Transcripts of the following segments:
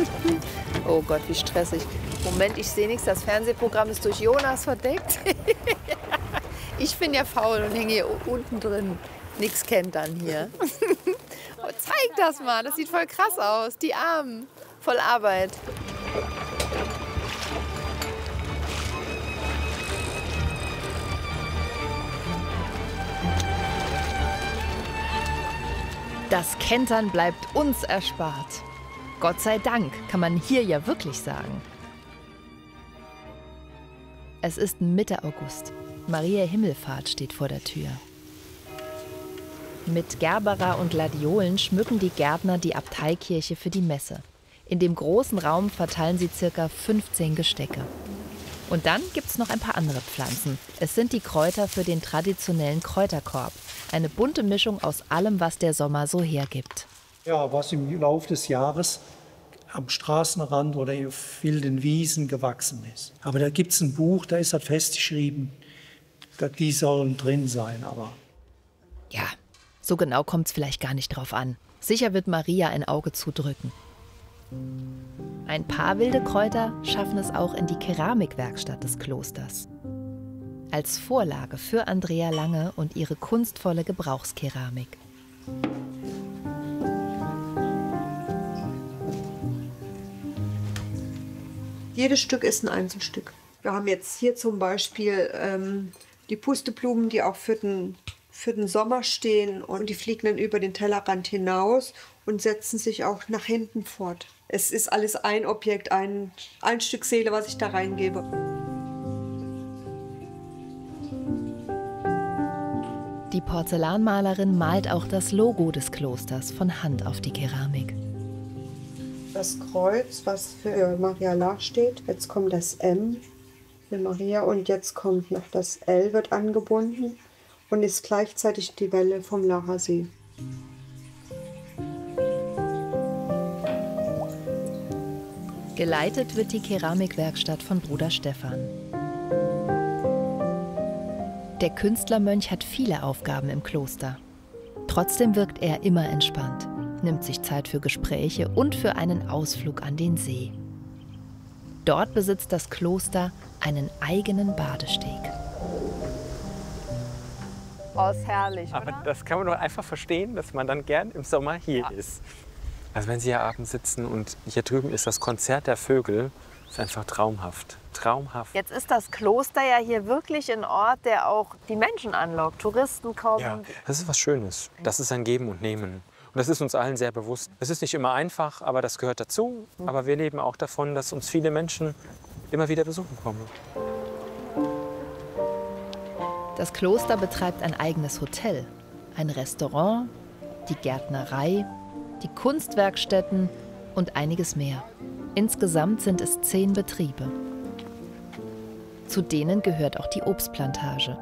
Oh Gott, wie stressig. Moment, ich sehe nichts. Das Fernsehprogramm ist durch Jonas verdeckt. Ich bin ja faul und hänge hier unten drin. Nix kennt dann hier. Oh, zeig das mal, das sieht voll krass aus. Die Armen, voll Arbeit. Das Kentern bleibt uns erspart. Gott sei Dank, kann man hier ja wirklich sagen. Es ist Mitte August. Maria Himmelfahrt steht vor der Tür. Mit Gerbera und Gladiolen schmücken die Gärtner die Abteikirche für die Messe. In dem großen Raum verteilen sie ca. 15 Gestecke. Und dann gibt es noch ein paar andere Pflanzen. Es sind die Kräuter für den traditionellen Kräuterkorb. Eine bunte Mischung aus allem, was der Sommer so hergibt. Ja, was im Laufe des Jahres am Straßenrand oder auf wilden Wiesen gewachsen ist. Aber da gibt es ein Buch, da ist das festgeschrieben, die sollen drin sein. Aber ja, so genau kommt es vielleicht gar nicht drauf an. Sicher wird Maria ein Auge zudrücken. Ein paar wilde Kräuter schaffen es auch in die Keramikwerkstatt des Klosters. Als Vorlage für Andrea Lange und ihre kunstvolle Gebrauchskeramik. Jedes Stück ist ein Einzelstück. Wir haben jetzt hier zum Beispiel die Pusteblumen, die auch für den Sommer stehen, und die fliegen dann über den Tellerrand hinaus und setzen sich auch nach hinten fort. Es ist alles ein Objekt, ein Stück Seele, was ich da reingebe. Die Porzellanmalerin malt auch das Logo des Klosters von Hand auf die Keramik. Das Kreuz, was für Maria La steht. Jetzt kommt das M für Maria und jetzt kommt noch das L, wird angebunden und ist gleichzeitig die Welle vom Lacher See. Geleitet wird die Keramikwerkstatt von Bruder Stefan. Der Künstlermönch hat viele Aufgaben im Kloster. Trotzdem wirkt er immer entspannt, nimmt sich Zeit für Gespräche und für einen Ausflug an den See. Dort besitzt das Kloster einen eigenen Badesteg. Oh, ist herrlich, oder? Aber das kann man doch einfach verstehen, dass man dann gern im Sommer hier ist. Also wenn Sie hier abends sitzen und hier drüben ist das Konzert der Vögel, ist einfach traumhaft. Traumhaft. Jetzt ist das Kloster ja hier wirklich ein Ort, der auch die Menschen anlockt. Touristen kommen. Ja, das ist was Schönes. Das ist ein Geben und Nehmen. Und das ist uns allen sehr bewusst. Es ist nicht immer einfach, aber das gehört dazu. Aber wir leben auch davon, dass uns viele Menschen immer wieder besuchen kommen. Das Kloster betreibt ein eigenes Hotel, ein Restaurant, die Gärtnerei, die Kunstwerkstätten und einiges mehr. Insgesamt sind es 10 Betriebe. Zu denen gehört auch die Obstplantage.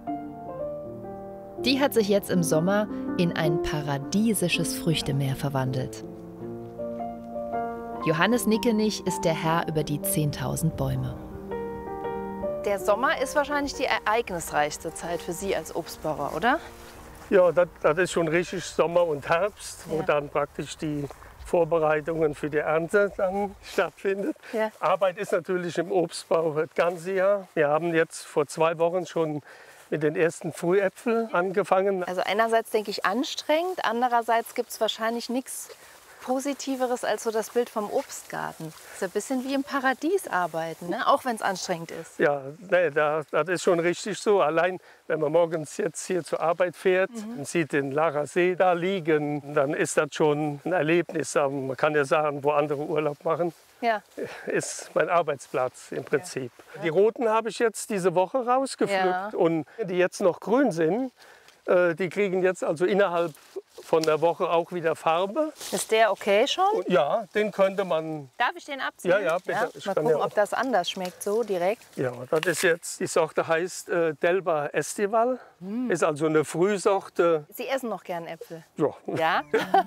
Die hat sich jetzt im Sommer in ein paradiesisches Früchtemeer verwandelt. Johannes Nickenich ist der Herr über die 10.000 Bäume. Der Sommer ist wahrscheinlich die ereignisreichste Zeit für Sie als Obstbauer, oder? Ja, das ist schon richtig Sommer und Herbst, wo dann praktisch die Vorbereitungen für die Ernte dann stattfindet. Ja. Arbeit ist natürlich im Obstbau das ganze Jahr. Wir haben jetzt vor 2 Wochen schon mit den ersten Frühäpfeln angefangen. Also einerseits denke ich anstrengend, andererseits gibt es wahrscheinlich nichts Positiveres als so das Bild vom Obstgarten. Das ist ein bisschen wie im Paradies arbeiten, ne? Auch wenn es anstrengend ist. Ja, nee, das ist schon richtig so. Allein wenn man morgens jetzt hier zur Arbeit fährt und sieht den Lacher See da liegen, dann ist das schon ein Erlebnis. Man kann ja sagen, wo andere Urlaub machen, ist mein Arbeitsplatz im Prinzip. Ja. Die roten habe ich jetzt diese Woche rausgepflückt und die jetzt noch grün sind, die kriegen jetzt also innerhalb von der Woche auch wieder Farbe. Ist der okay schon? Und ja, den könnte man... Darf ich den abziehen? Ja, bitte. Ja? Mal gucken, ob das anders schmeckt, so direkt. Ja, das ist jetzt, die Sorte heißt Delba Estival. Ist also eine Frühsorte. Sie essen noch gern Äpfel? Ja. Ja?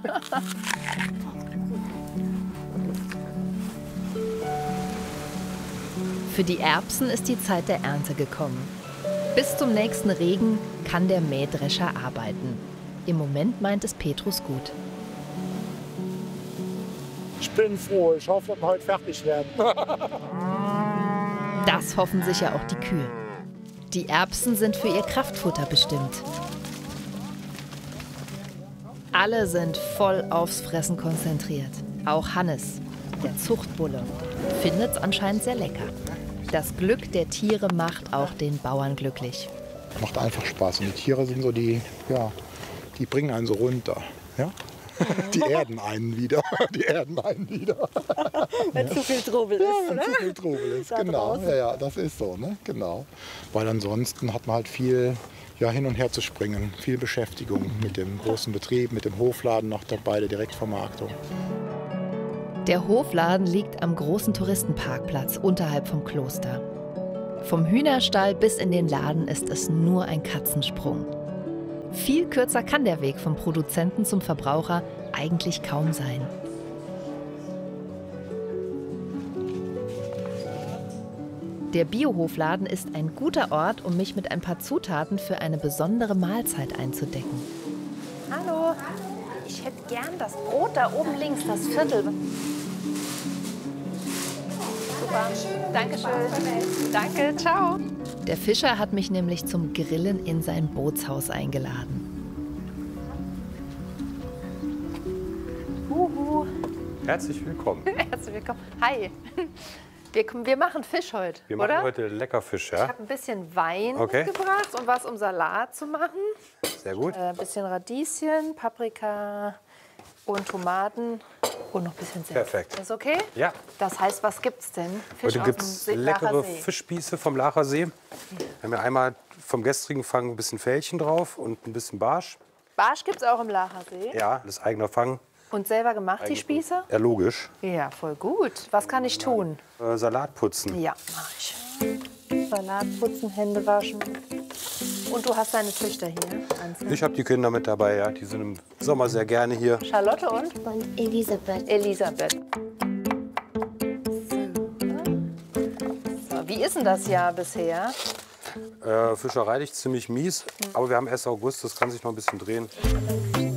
Für die Erbsen ist die Zeit der Ernte gekommen. Bis zum nächsten Regen kann der Mähdrescher arbeiten. Im Moment meint es Petrus gut. Ich bin froh. Ich hoffe, dass wir heute fertig werden. Das hoffen sicher auch die Kühe. Die Erbsen sind für ihr Kraftfutter bestimmt. Alle sind voll aufs Fressen konzentriert. Auch Hannes, der Zuchtbulle, findet's anscheinend sehr lecker. Das Glück der Tiere macht auch den Bauern glücklich. Macht einfach Spaß. Und die Tiere sind so die bringen einen so runter. Ja? Die erden einen wieder. Wenn zu viel Trubel Ja, ist. wenn Ne? zu viel Trubel ist, Da genau. draußen. Ja, das ist so, ne? Genau. Weil ansonsten hat man halt viel hin und her zu springen. Viel Beschäftigung mit dem großen Betrieb, mit dem Hofladen noch dabei, der Direktvermarktung. Der Hofladen liegt am großen Touristenparkplatz unterhalb vom Kloster. Vom Hühnerstall bis in den Laden ist es nur ein Katzensprung. Viel kürzer kann der Weg vom Produzenten zum Verbraucher eigentlich kaum sein. Der Biohofladen ist ein guter Ort, um mich mit ein paar Zutaten für eine besondere Mahlzeit einzudecken. Hallo. Ich hätte gern das Brot da oben links, das Viertel. Super. Dankeschön. Danke, ciao. Der Fischer hat mich nämlich zum Grillen in sein Bootshaus eingeladen. Huhu. Herzlich willkommen. Herzlich willkommen. Hi. Wir machen Fisch heute, Wir oder? machen heute Leckerfisch, Ich ja? habe ein bisschen Wein Okay. mitgebracht und was, um Salat zu machen. Sehr gut. Ein bisschen Radieschen, Paprika und Tomaten und noch ein bisschen Senf. Perfekt. Ist okay? Ja. Das heißt, was gibt's denn? Fisch Heute aus gibt dem es See- leckere Lacher See. Fischspieße vom Lacher See. Wir haben ja einmal vom gestrigen Fang ein bisschen Fällchen drauf und ein bisschen Barsch. Barsch gibt's auch im Lacher See. Ja, das eigener Fang. Und selber gemacht, die Spieße? Ja, logisch. Ja, voll gut. Was kann ich tun? Salat putzen. Ja, mach ich. Salat putzen, Hände waschen. Und du hast deine Töchter hier? Anze. Ich habe die Kinder mit dabei, ja. Die sind im Sommer sehr gerne hier. Charlotte und? Und Elisabeth. Elisabeth. So, wie ist denn das Jahr bisher? Fischerei liegt ziemlich mies, aber wir haben erst August, das kann sich noch ein bisschen drehen.